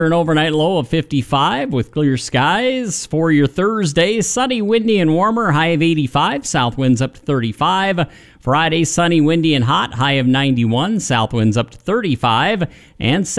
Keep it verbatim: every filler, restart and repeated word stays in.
An overnight low of fifty-five with clear skies. For your Thursday, sunny, windy, and warmer, high of eighty-five. South winds up to thirty-five. Friday, sunny, windy, and hot, high of ninety-one. South winds up to thirty-five. And